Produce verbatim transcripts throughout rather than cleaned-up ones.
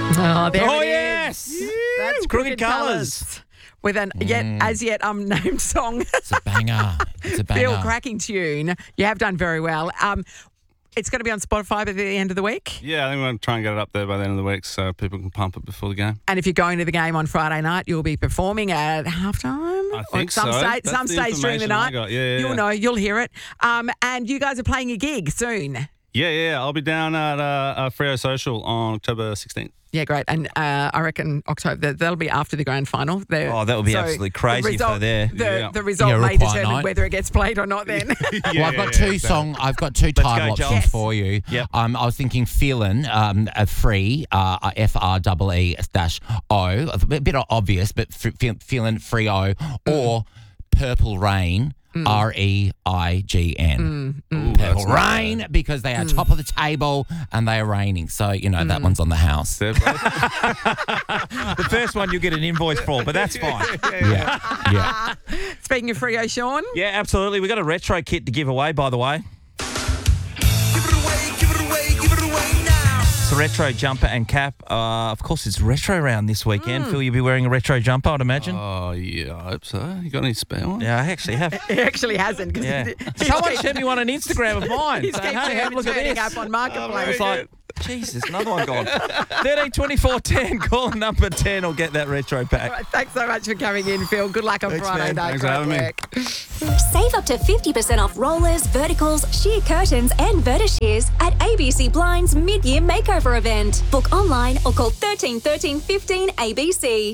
Oh, there Oh, it is. yes. That's Crooked Colours. With an yet as yet unnamed song. It's a banger. It's a banger. Feel cracking tune. You have done very well. Um, it's going to be on Spotify by the end of the week. Yeah, I think we're going to try and get it up there by the end of the week so people can pump it before the game. And if you're going to the game on Friday night, you'll be performing at halftime. I think or some so. Stage, That's some the stage during the information I night. got. Yeah, yeah, you'll yeah. know. You'll hear it. Um, and you guys are playing a gig soon. Yeah, yeah. I'll be down at uh, uh, Freo Social on October sixteenth. Yeah, great. And uh, I reckon October, that'll be after the grand final. They're- Oh, that would be so absolutely crazy the if result, they're there. The, Yeah. the result Yeah, may real quiet determine night. whether it gets played or not then. Well, I've got two song. I've got two go, title Joel. options Yes. for you. Yep. Um, I was thinking feeling um, a free uh, F R E E dash O, a bit, bit obvious, but f- fe- feeling free O, or Purple Rain. R E I G N. Ooh, Purple that's not Rain, because they are top of the table and they are raining. So, you know, that one's on the house. Fair play. The first one you'll get an invoice for, but that's fine. Yeah. Yeah. Speaking of Freo, Sean. Yeah, absolutely. We've got a retro kit to give away, by the way. Give it away, give it away, give it away now. It's a retro jumper and cap. Uh, of course, it's retro round this weekend. Phil, you'll be wearing a retro jumper, I'd imagine. Oh, yeah, I hope so. You got any spare ones? Yeah, I actually have. He actually hasn't. 'cause Yeah. he- he's Someone keep- sent me one on Instagram of mine. He's saying, keep hey, have a look at turning this. up on I Marketplace. was like, Jesus, another one gone. thirteen twenty-four ten, call number ten will get that retro pack. All right, thanks so much for coming in, Phil. Good luck on Thanks, Friday man. night. Thanks for Great having me. work. Save up to fifty percent off rollers, verticals, sheer curtains and vertishears at A B C Blinds mid-year makeover event. Book online or call thirteen thirteen fifteen A B C.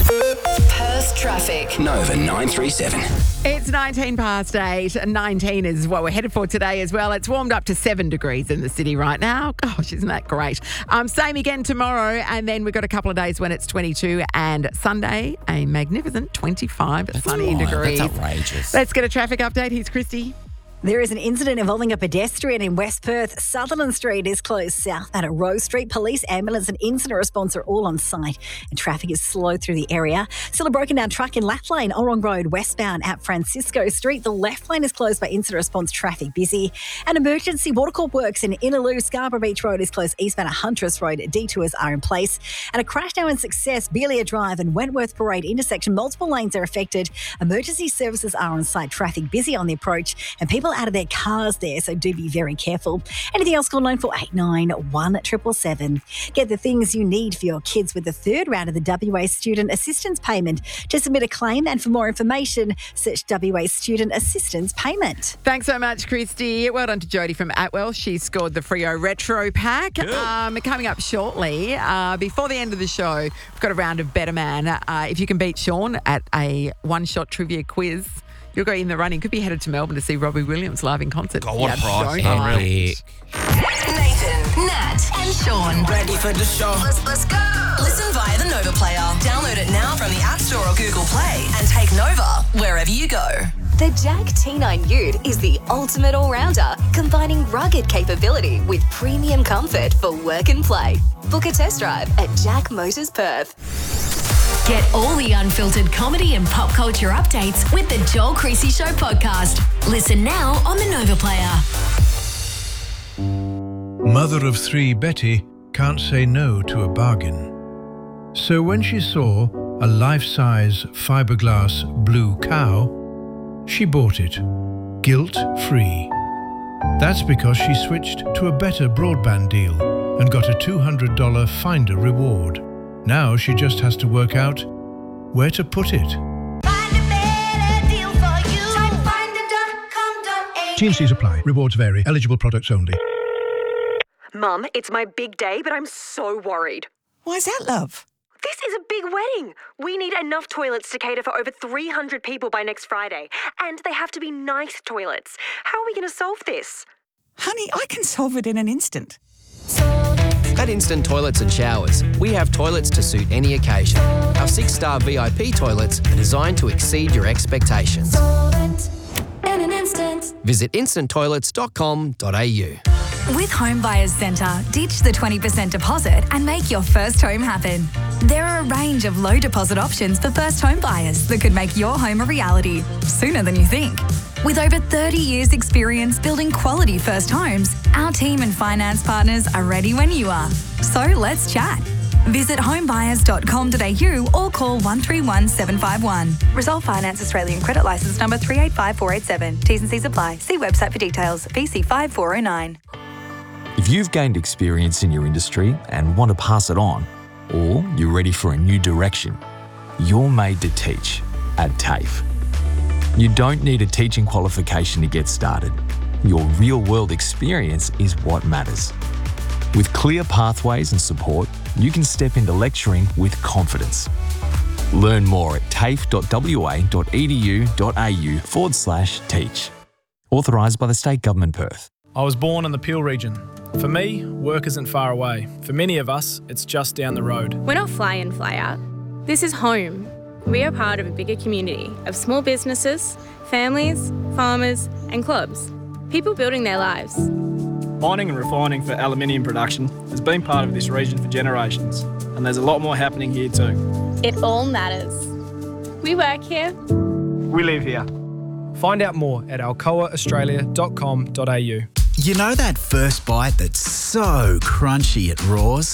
Perth traffic. Nova nine three seven. It's nineteen past eight. nineteen is what we're headed for today as well. It's warmed up to seven degrees in the city right now. Gosh, isn't that great? Um, same again tomorrow. And then we've got a couple of days when it's twenty-two. And Sunday, a magnificent twenty-five sunny Right, degrees. That's outrageous. Let's get a traffic update. Here's Christy. There is an incident involving a pedestrian in West Perth. Sutherland Street is closed south at Rose Street. Police, ambulance and incident response are all on site and traffic is slow through the area. Still a broken down truck in Lath Lane, Orong Road, westbound at Francisco Street. The left lane is closed by incident response, traffic busy. An emergency watercorp works in Innaloo. Scarborough Beach Road is closed eastbound at Huntress Road. Detours are in place. And a crash now in Success, Belia Drive and Wentworth Parade intersection. Multiple lanes are affected. Emergency services are on site. Traffic busy on the approach and people out of their cars there, so do be very careful. Anything else, call nine four eight nine, one seven seven. Get the things you need for your kids with the third round of the W A Student Assistance Payment. To submit a claim and for more information, search W A Student Assistance Payment. Thanks so much, Christy. Well done to Jodie from Atwell. She scored the Freo Retro Pack. Um, coming up shortly, uh, before the end of the show, we've got a round of Better Man. Uh, if you can beat Sean at a one-shot trivia quiz, you'll go in the running. Could be headed to Melbourne to see Robbie Williams live in concert. God, what a Yeah, prize. don't Unreal. I? Nathan, Nat and Sean. Ready for the show. Let's, let's go. Listen via the Nova Player. Download it now from the App Store or Google Play and take Nova wherever you go. The Jag T nine Ute is the ultimate all-rounder, combining rugged capability with premium comfort for work and play. Book a test drive at Jack Motors Perth. Get all the unfiltered comedy and pop culture updates with the Joel Creasy Show podcast. Listen now on the Nova Player. Mother of three Betty can't say no to a bargain. So when she saw a life-size fiberglass blue cow, she bought it, guilt-free. That's because she switched to a better broadband deal and got a two hundred dollars Finder reward. Now she just has to work out where to put it. T and C's apply. Rewards vary. Eligible products only. Mum, it's my big day, but I'm so worried. Why's that, love? This is a big wedding. We need enough toilets to cater for over three hundred people by next Friday. And they have to be nice toilets. How are we going to solve this? Honey, I can solve it in an instant. At Instant Toilets and Showers, we have toilets to suit any occasion. Our six-star V I P toilets are designed to exceed your expectations. In an instant. Visit instant toilets dot com dot a u. With Home Buyers Centre, ditch the twenty percent deposit and make your first home happen. There are a range of low deposit options for first home buyers that could make your home a reality sooner than you think. With over thirty years experience building quality first homes, our team and finance partners are ready when you are. So let's chat. Visit homebuyers dot com dot a u or call one three one seven five one. Resolve Finance Australian Credit Licence number three eight five four eight seven. T's and C's apply. See website for details. V C five four oh nine. If you've gained experience in your industry and want to pass it on, or you're ready for a new direction, you're made to teach at TAFE. You don't need a teaching qualification to get started. Your real-world experience is what matters. With clear pathways and support, you can step into lecturing with confidence. Learn more at tafe.wa.edu.au forward slash teach. Authorised by the State Government Perth. I was born in the Peel region. For me, work isn't far away. For many of us, it's just down the road. We're not fly in, fly out. This is home. We are part of a bigger community of small businesses, families, farmers and clubs. People building their lives. Mining and refining for aluminium production has been part of this region for generations, and there's a lot more happening here too. It all matters. We work here. We live here. Find out more at alcoa australia dot com dot a u. You know that first bite that's so crunchy it roars?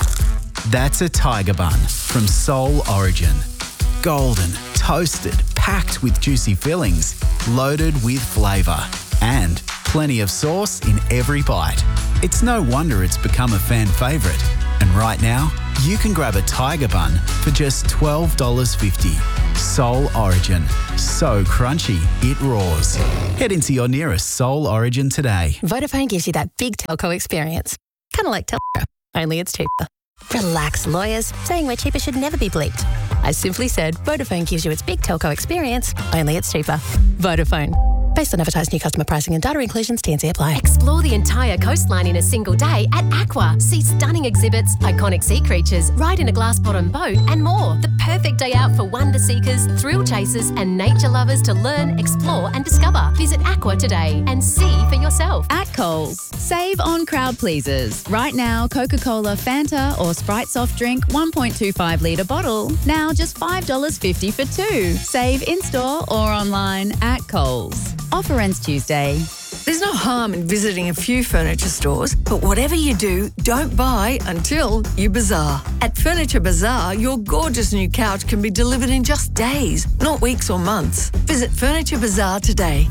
That's a Tiger Bun from Soul Origin. Golden, toasted, packed with juicy fillings, loaded with flavour, and plenty of sauce in every bite. It's no wonder it's become a fan favourite. And right now, you can grab a Tiger Bun for just twelve dollars fifty. Soul Origin. So crunchy, it roars. Head into your nearest Soul Origin today. Vodafone gives you that big telco experience. Kind of like Telstra, only it's cheaper. Relax, lawyers. Saying we're cheaper should never be bleeped. I simply said Vodafone gives you its big telco experience, only it's cheaper. Vodafone. Based on advertised new customer pricing and data inclusions, T and C apply. Explore the entire coastline in a single day at Aqua. See stunning exhibits, iconic sea creatures, ride in a glass-bottom boat and more. The perfect day out for wonder seekers, thrill chasers and nature lovers to learn, explore and discover. Visit Aqua today and see for yourself. At Coles, save on crowd pleasers. Right now, Coca-Cola, Fanta or Sprite soft drink one point two five litre bottle. Now just five dollars fifty for two. Save in-store or online at Coles. Offer ends Tuesday. There's no harm in visiting a few furniture stores, but whatever you do, don't buy until you bazaar. At Furniture Bazaar, your gorgeous new couch can be delivered in just days, not weeks or months. Visit Furniture Bazaar today.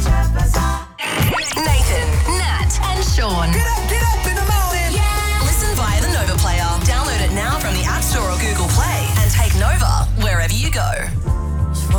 Nathan, Nat and Sean. Get up, get up in the morning. Yeah. Listen via the Nova Player. Download it now from the App Store or Google Play and take Nova wherever you go.